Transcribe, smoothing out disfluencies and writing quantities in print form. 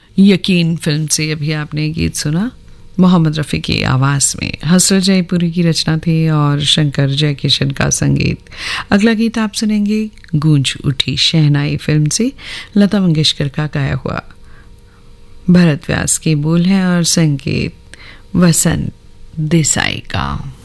यकीन फिल्म से अभी आपने गीत सुना मोहम्मद रफ़ी की आवाज़ में। हसरत जयपुरी की रचना थी और शंकर जयकिशन का संगीत। अगला गीत आप सुनेंगे गूंज उठी शहनाई फिल्म से, लता मंगेशकर का गाया हुआ। भरत व्यास के बोल हैं और संगीत वसंत देसाई का।